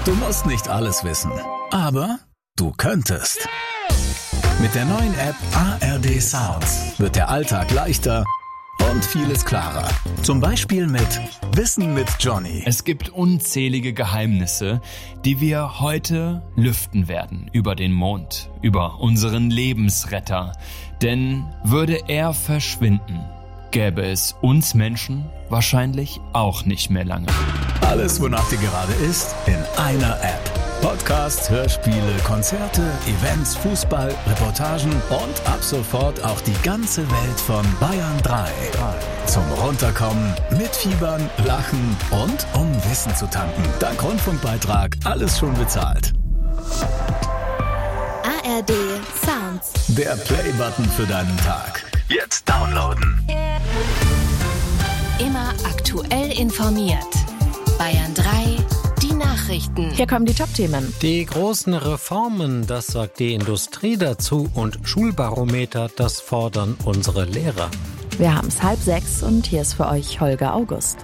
Du musst nicht alles wissen, aber du könntest. Mit der neuen App ARD Sounds wird der Alltag leichter und vieles klarer. Zum Beispiel mit Wissen mit Johnny. Es gibt unzählige Geheimnisse, die wir heute lüften werden. Über den Mond, über unseren Lebensretter. Denn würde er verschwinden, gäbe es uns Menschen wahrscheinlich auch nicht mehr lange. Alles, wonach dir gerade ist, in einer App. Podcasts, Hörspiele, Konzerte, Events, Fußball, Reportagen und ab sofort auch die ganze Welt von Bayern 3. Zum Runterkommen, mitfiebern, lachen und um Wissen zu tanken. Dank Rundfunkbeitrag alles schon bezahlt. ARD Sounds. Der Play-Button für deinen Tag. Jetzt downloaden. Immer aktuell informiert. Bayern 3, die Nachrichten. Hier kommen die Top-Themen. Die großen Reformen, das sagt die Industrie dazu, und Schulbarometer, das fordern unsere Lehrer. Wir haben es 5:30 und hier ist für euch Holger August.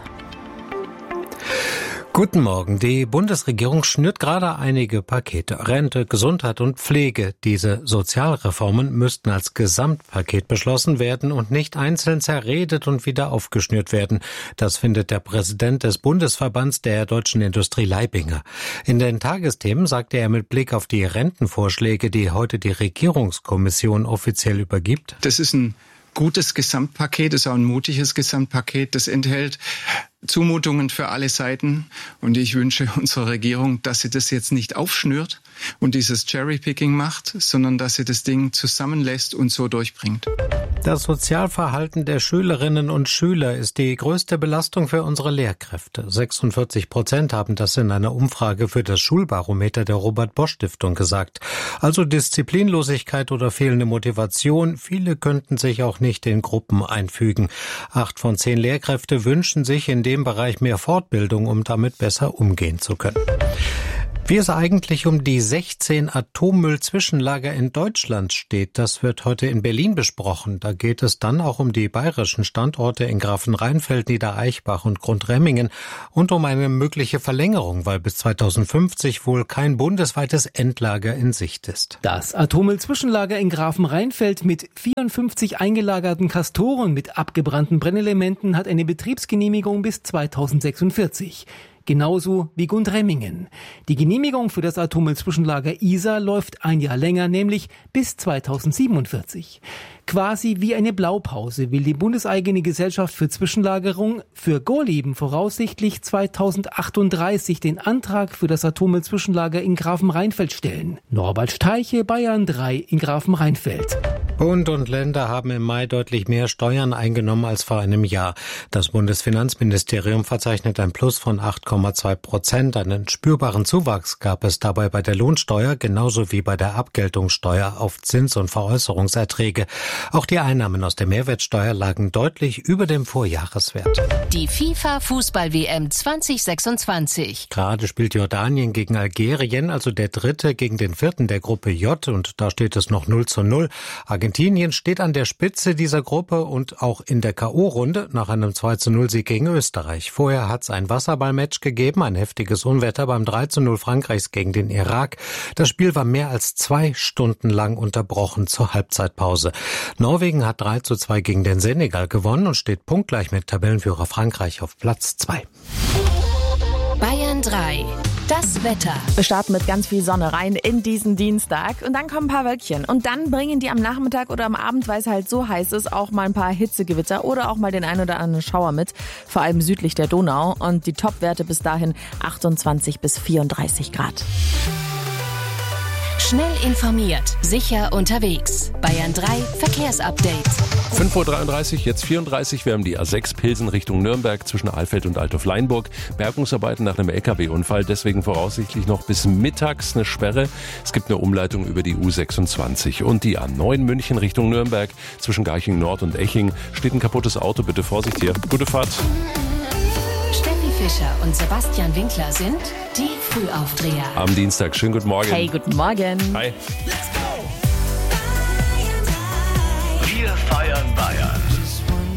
Guten Morgen. Die Bundesregierung schnürt gerade einige Pakete. Rente, Gesundheit und Pflege. Diese Sozialreformen müssten als Gesamtpaket beschlossen werden und nicht einzeln zerredet und wieder aufgeschnürt werden. Das findet der Präsident des Bundesverbands der deutschen Industrie Leibinger. In den Tagesthemen sagte er mit Blick auf die Rentenvorschläge, die heute die Regierungskommission offiziell übergibt: Das ist ein gutes Gesamtpaket, das ist auch ein mutiges Gesamtpaket. Das enthält Zumutungen für alle Seiten. Und ich wünsche unserer Regierung, dass sie das jetzt nicht aufschnürt und dieses Cherrypicking macht, sondern dass sie das Ding zusammenlässt und so durchbringt. Das Sozialverhalten der Schülerinnen und Schüler ist die größte Belastung für unsere Lehrkräfte. 46% haben das in einer Umfrage für das Schulbarometer der Robert-Bosch-Stiftung gesagt. Also Disziplinlosigkeit oder fehlende Motivation. Viele könnten sich auch nicht in Gruppen einfügen. 8 von 10 Lehrkräfte wünschen sich in dem Bereich mehr Fortbildung, um damit besser umgehen zu können. Wie es eigentlich um die 16 Atommüll-Zwischenlager in Deutschland steht, das wird heute in Berlin besprochen. Da geht es dann auch um die bayerischen Standorte in Grafenrheinfeld, Niedereichbach und Grundremmingen und um eine mögliche Verlängerung, weil bis 2050 wohl kein bundesweites Endlager in Sicht ist. Das Atommüll-Zwischenlager in Grafenrheinfeld mit 54 eingelagerten Castoren mit abgebrannten Brennelementen hat eine Betriebsgenehmigung bis 2046. Genauso wie Gundremmingen. Die Genehmigung für das Atommüll-Zwischenlager Isar läuft ein Jahr länger, nämlich bis 2047. Quasi wie eine Blaupause will die bundeseigene Gesellschaft für Zwischenlagerung für Gorleben voraussichtlich 2038 den Antrag für das Atommüll-Zwischenlager in Grafenrheinfeld stellen. Norbert Steiche, Bayern 3 in Grafenrheinfeld. Bund und Länder haben im Mai deutlich mehr Steuern eingenommen als vor einem Jahr. Das Bundesfinanzministerium verzeichnet ein Plus von 8,2%. Einen spürbaren Zuwachs gab es dabei bei der Lohnsteuer, genauso wie bei der Abgeltungssteuer auf Zins- und Veräußerungserträge. Auch die Einnahmen aus der Mehrwertsteuer lagen deutlich über dem Vorjahreswert. Die FIFA-Fußball-WM 2026. Gerade spielt Jordanien gegen Algerien, also der dritte gegen den vierten der Gruppe J, und da steht es noch 0:0. Argentinien steht an der Spitze dieser Gruppe und auch in der K.O.-Runde nach einem 2:0-Sieg gegen Österreich. Vorher hat es ein Wasserballmatch gegeben, ein heftiges Unwetter beim 3:0 Frankreichs gegen den Irak. Das Spiel war mehr als 2 Stunden lang unterbrochen zur Halbzeitpause. Norwegen hat 3:2 gegen den Senegal gewonnen und steht punktgleich mit Tabellenführer Frankreich auf Platz 2. Bayern 3. Das Wetter. Wir starten mit ganz viel Sonne rein in diesen Dienstag und dann kommen ein paar Wölkchen. Und dann bringen die am Nachmittag oder am Abend, weil es halt so heiß ist, auch mal ein paar Hitzegewitter oder auch mal den ein oder anderen Schauer mit. Vor allem südlich der Donau. Und die Topwerte bis dahin 28 bis 34 Grad. Schnell informiert, sicher unterwegs. Bayern 3 Verkehrsupdate. 5:33 Uhr, jetzt 34. Wir haben die A6 Pilsen Richtung Nürnberg zwischen Alfeld und Althoff-Leinburg. Bergungsarbeiten nach einem LKW-Unfall, deswegen voraussichtlich noch bis mittags eine Sperre. Es gibt eine Umleitung über die U26. Und die A9 München Richtung Nürnberg zwischen Garching Nord und Eching steht ein kaputtes Auto. Bitte Vorsicht hier. Gute Fahrt. Steffi Fischer und Sebastian Winkler sind die Frühaufdreher. Am Dienstag. Schönen guten Morgen. Hey, guten Morgen. Hi. Wir feiern Bayern.